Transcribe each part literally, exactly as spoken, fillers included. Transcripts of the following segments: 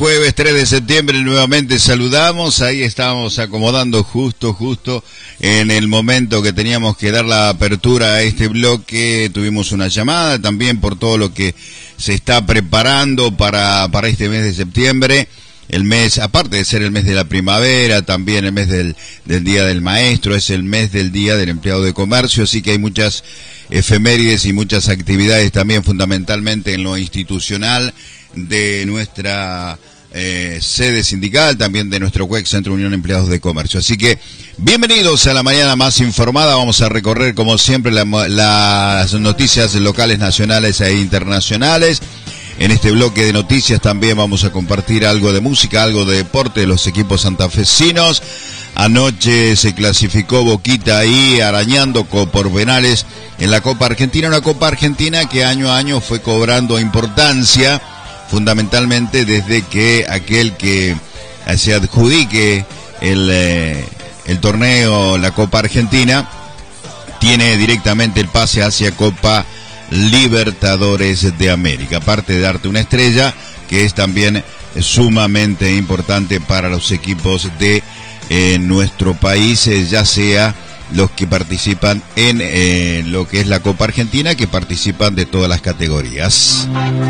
jueves tres de septiembre nuevamente saludamos, ahí estábamos acomodando justo, justo en el momento que teníamos que dar la apertura a este bloque, tuvimos una llamada también por todo lo que se está preparando para, para este mes de septiembre, el mes, aparte de ser el mes de la primavera, también el mes del, del Día del Maestro, es el mes del Día del Empleado de Comercio, así que hay muchas efemérides y muchas actividades también fundamentalmente en lo institucional de nuestra eh, sede sindical, también de nuestro C U E C, Centro Unión Empleados de Comercio. Así que bienvenidos a la mañana más informada. Vamos a recorrer como siempre la, las noticias locales, nacionales e internacionales. En este bloque de noticias también vamos a compartir algo de música, algo de deporte de los equipos santafesinos. Anoche se clasificó Boquita ahí arañando por penales en la Copa Argentina, una Copa Argentina que año a año fue cobrando importancia, fundamentalmente desde que aquel que se adjudique el, eh, el torneo, la Copa Argentina, tiene directamente el pase hacia Copa Libertadores de América, aparte de darte una estrella que es también sumamente importante para los equipos de eh, nuestro país, eh, ya sea los que participan en eh, lo que es la Copa Argentina, que participan de todas las categorías.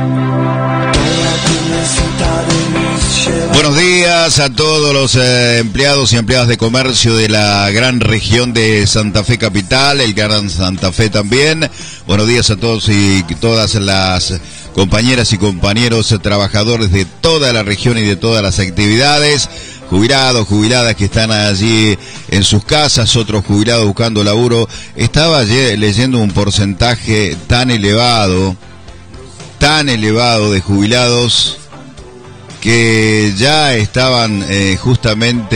Buenos días a todos los eh, empleados y empleadas de comercio de la gran región de Santa Fe Capital, el Gran Santa Fe también. Buenos días a todos y todas las compañeras y compañeros trabajadores de toda la región y de todas las actividades. Jubilados, jubiladas que están allí en sus casas, otros jubilados buscando laburo. Estaba leyendo un porcentaje tan elevado, tan elevado de jubilados que ya estaban eh, justamente